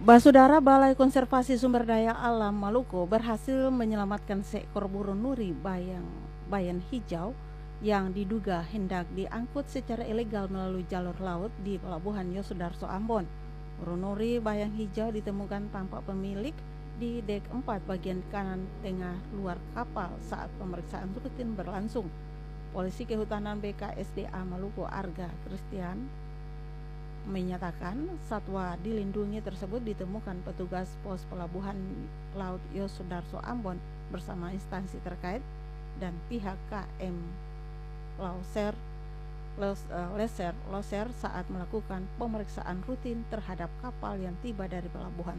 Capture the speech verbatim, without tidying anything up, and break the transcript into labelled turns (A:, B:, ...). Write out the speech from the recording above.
A: Basudara Balai Konservasi Sumber Daya Alam Maluku berhasil menyelamatkan seekor burung nuri bayang bayan hijau yang diduga hendak diangkut secara ilegal melalui jalur laut di Pelabuhan Yosudarso Ambon. Burung nuri bayang hijau ditemukan tanpa pemilik di dek empat bagian kanan tengah luar kapal saat pemeriksaan rutin berlangsung. Polisi Kehutanan B K S D A Maluku Arga Christian menyatakan satwa dilindungi tersebut ditemukan petugas pos Pelabuhan Laut Yosudarso Ambon bersama instansi terkait dan pihak K M Lauser Leser Loser saat melakukan pemeriksaan rutin terhadap kapal yang tiba dari pelabuhan